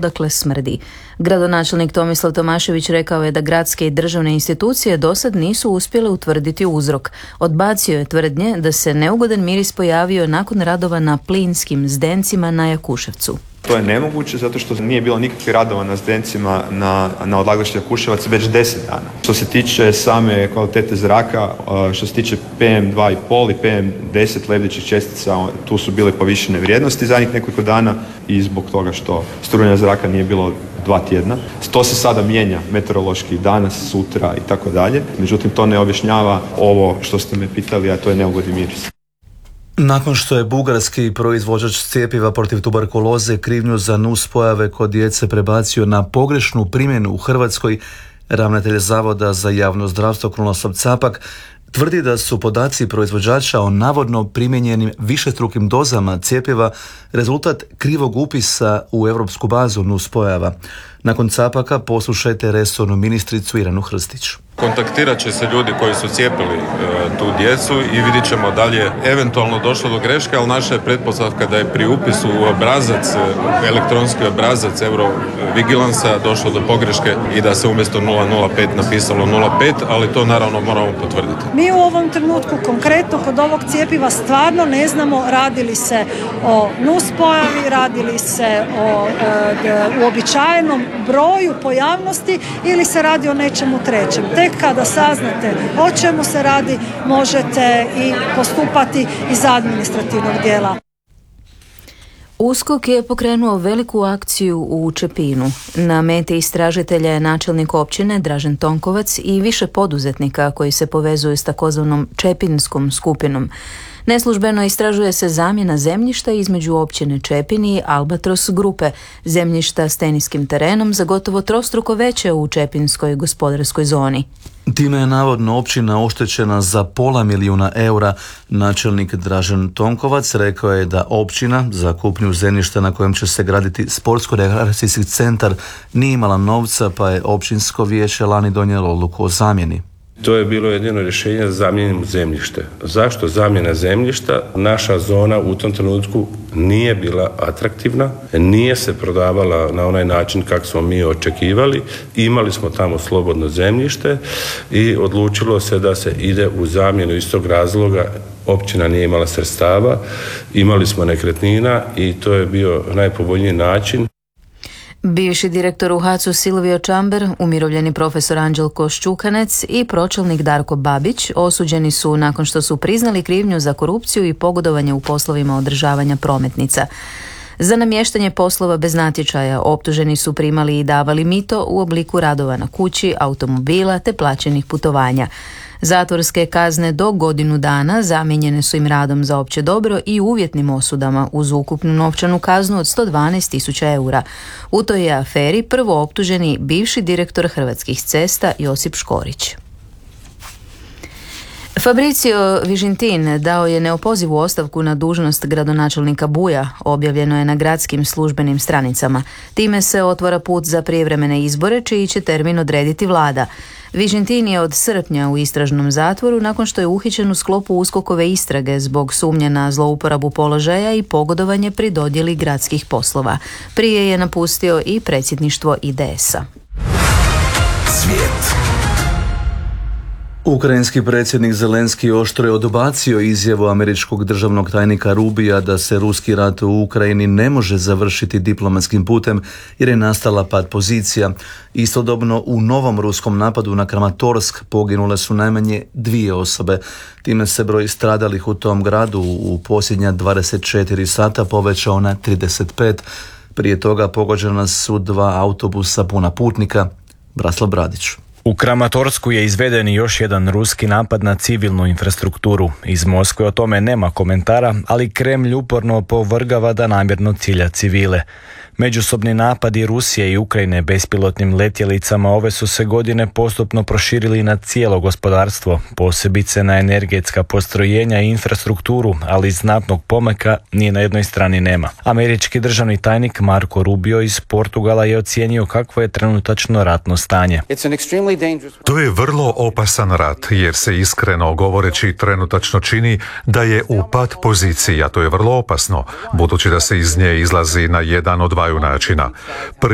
odakle smrdi. Gradonačelnik Tomislav Tomašević rekao je da gradske i državne institucije dosad nisu uspjele utvrditi uzrok. Odbacio je tvrdnje da se neugodan miris pojavio nakon radova na plinskim zdencima na Jakuševcu. To je nemoguće zato što nije bilo nikakvih radova na zdencima na odlagalištu Jakuševac već 10 dana. Što se tiče same kvalitete zraka, što se tiče PM2,5 i PM10 lebdećih čestica, tu su bile povišene vrijednosti zadnjih nekoliko dana i zbog toga što strujanja zraka nije bilo 2 tjedna. To se sada mijenja meteorološki danas, sutra i tako dalje. Međutim, to ne objašnjava ovo što ste me pitali, a to je neugodni miris. Nakon što je bugarski proizvođač cjepiva protiv tuberkuloze krivnju za nuspojave kod djece prebacio na pogrešnu primjenu u Hrvatskoj, ravnatelj Zavoda za javno zdravstvo Krunoslav Capak tvrdi da su podaci proizvođača o navodno primijenjenim višestrukim dozama cjepiva rezultat krivog upisa u europsku bazu nuspojava. Nakon Capaka poslušajte resornu ministricu Irenu Hrstić. Kontaktirat će se ljudi koji su cijepili tu djecu i vidjet ćemo da li je eventualno došlo do greške, ali naša je pretpostavka da je pri upisu u obrazac, elektronski obrazac Eurovigilansa došlo do pogreške i da se umjesto 005 napisalo 05, ali to naravno moramo potvrditi. Mi u ovom trenutku konkretno kod ovog cjepiva stvarno ne znamo radi li se o nuspojavi, radi li se o uobičajenom broju pojavnosti ili se radi o nečemu trećem. Tek kada saznate o čemu se radi, možete i postupati iz administrativnog dijela. USKOK je pokrenuo veliku akciju u Čepinu. Na meti istražitelja je načelnik općine Dražen Tonkovac i više poduzetnika koji se povezuju s takozvanom Čepinskom skupinom. Neslužbeno istražuje se zamjena zemljišta između općine Čepin i Albatros grupe, zemljišta s teniskim terenom za gotovo trostruko veće u Čepinskoj gospodarskoj zoni. Time je navodno općina oštećena za $500 000 eura. Načelnik Dražen Tonkovac rekao je da općina za kupnju zemljišta na kojem će se graditi sportsko-rekreacijski centar nije imala novca, pa je općinsko vijeće lani donijelo odluku o zamjeni. To je bilo jedino rješenje da zamijenimo zemljište. Zašto zamjena zemljišta? Naša zona u tom trenutku nije bila atraktivna, nije se prodavala na onaj način kako smo mi očekivali. Imali smo tamo slobodno zemljište i odlučilo se da se ide u zamjenu iz tog razloga. Općina nije imala sredstava, imali smo nekretnina i to je bio najpovoljniji način. Bivši direktor u HAC-u Silvio Čamber, umirovljeni profesor Anđelko Ščukanec i pročelnik Darko Babić osuđeni su nakon što su priznali krivnju za korupciju i pogodovanje u poslovima održavanja prometnica. Za namještanje poslova bez natječaja optuženi su primali i davali mito u obliku radova na kući, automobila te plaćenih putovanja. Zatvorske kazne do 1 godinu dana zamijenjene su im radom za opće dobro i uvjetnim osudama uz ukupnu novčanu kaznu od 112.000 eura. U toj je aferi prvo optuženi bivši direktor Hrvatskih cesta Josip Škorić. Fabrizio Vižintin dao je neopozivu ostavku na dužnost gradonačelnika Buja, objavljeno je na gradskim službenim stranicama. Time se otvara put za prijevremene izbore, čiji će termin odrediti vlada. Vižintin je od srpnja u istražnom zatvoru nakon što je uhićen u sklopu USKOK-ove istrage zbog sumnje na zlouporabu položaja i pogodovanje pri dodjeli gradskih poslova. Prije je napustio i predsjedništvo IDS-a. Svijet. Ukrajinski predsjednik Zelenski oštro je odbacio izjavu američkog državnog tajnika Rubija da se ruski rat u Ukrajini ne može završiti diplomatskim putem jer je nastala pad pozicija. Istodobno u novom ruskom napadu na Kramatorsk poginule su najmanje 2 osobe. Time se broj stradalih u tom gradu u posljednja 24 sata povećao na 35. Prije toga pogođena su 2 autobusa puna putnika. Braslav Bradić. U Kramatorsku je izveden još jedan ruski napad na civilnu infrastrukturu. Iz Moskve o tome nema komentara, ali Kremlj uporno opovrgava da namjerno cilja civile. Međusobni napadi Rusije i Ukrajine bespilotnim letjelicama ove su se godine postupno proširili na cijelo gospodarstvo, posebice na energetska postrojenja i infrastrukturu, ali znatnog pomaka ni na jednoj strani nema. Američki državni tajnik Marco Rubio iz Portugala je ocijenio kakvo je trenutačno ratno stanje. To je vrlo opasan rat, jer se iskreno govoreći trenutačno čini da je u pad poziciji, a to je vrlo opasno, budući da se iz nje izlazi na jedan od 2 načina.